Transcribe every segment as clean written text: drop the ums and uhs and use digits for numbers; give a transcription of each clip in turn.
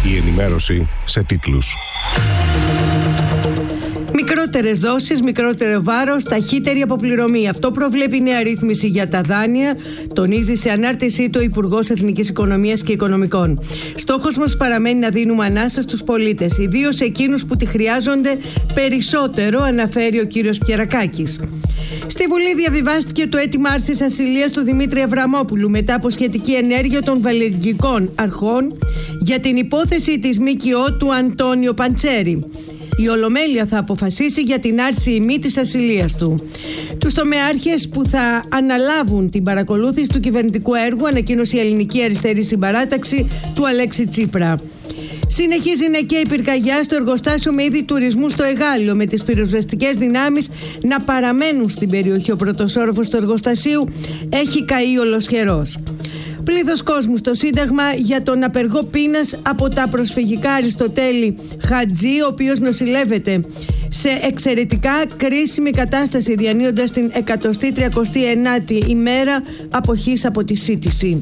Η ενημέρωση σε τίτλους. Μικρότερες δόσεις, μικρότερο βάρος, ταχύτερη αποπληρωμή. Αυτό προβλέπει η νέα ρύθμιση για τα δάνεια, τονίζει σε ανάρτησή του ο Υπουργός Εθνικής Οικονομίας και Οικονομικών. Στόχος μας παραμένει να δίνουμε ανάσα στους πολίτες, ιδίως εκείνους που τη χρειάζονται περισσότερο, αναφέρει ο κύριος Πιερακάκης. Στη Βουλή διαβιβάστηκε το αίτημα άρσης ασυλίας του Δημήτρη Αβραμόπουλου μετά από σχετική ενέργεια των βελγικών αρχών για την υπόθεση της ΜΚΟ του Αντώνιο Παντσέρη. Η Ολομέλεια θα αποφασίσει για την άρση ή μη της ασυλίας του. Τους τομεάρχες που θα αναλάβουν την παρακολούθηση του κυβερνητικού έργου ανακοίνωσε η Ελληνική Αριστερή Συμπαράταξη του Αλέξη Τσίπρα. Συνεχίζει να καίει πυρκαγιά στο εργοστάσιο με είδη τουρισμού στο Εγάλιο, με τις πυροσβεστικές δυνάμεις να παραμένουν στην περιοχή. Ο πρώτος όροφος του εργοστασίου έχει καεί ολοσχερός. Πλήθος κόσμου στο Σύνταγμα για τον απεργό πείνας από τα προσφυγικά Αριστοτέλη Χατζή, ο οποίος νοσηλεύεται σε εξαιρετικά κρίσιμη κατάσταση, διανύοντας την 139η ημέρα αποχής από τη σύντηση.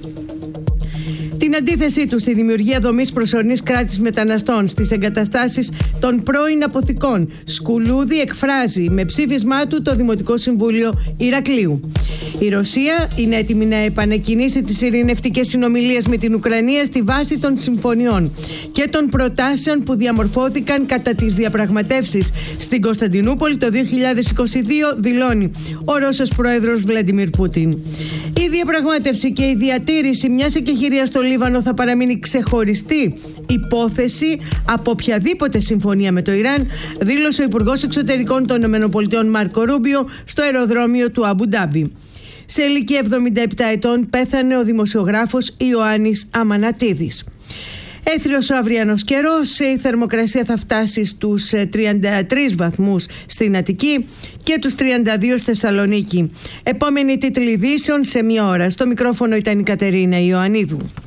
Την αντίθεσή του στη δημιουργία δομής προσωρινής κράτησης μεταναστών στις εγκαταστάσεις των πρώην αποθηκών Σκουλούδη εκφράζει με ψήφισμά του το Δημοτικό Συμβούλιο Ηρακλείου. Η Ρωσία είναι έτοιμη να επανεκκινήσει τις ειρηνευτικές συνομιλίες με την Ουκρανία στη βάση των συμφωνιών και των προτάσεων που διαμορφώθηκαν κατά τις διαπραγματεύσεις στην Κωνσταντινούπολη το 2022, δηλώνει ο Ρώσος πρόεδρος Βλαντιμίρ Πούτιν. Η διαπραγμάτευση και η διατήρηση μιας εκεχηρίας στο Λίβανο θα παραμείνει ξεχωριστή υπόθεση από οποιαδήποτε συμφωνία με το Ιράν, δήλωσε ο Υπουργός Εξωτερικών των ΗΠΑ Μάρκο Ρούμπιο στο αεροδρόμιο του Αμπου Ντάμπι. Σε ηλικία 77 ετών πέθανε ο δημοσιογράφος Ιωάννης Αμανατίδης. Έθριος ο αυριανός καιρός, η θερμοκρασία θα φτάσει στους 33 βαθμούς στην Αττική και τους 32 στη Θεσσαλονίκη. Επόμενη τίτλη ειδήσεων σε μία ώρα. Στο μικρόφωνο ήταν η Κατερίνα Ιωαννίδου.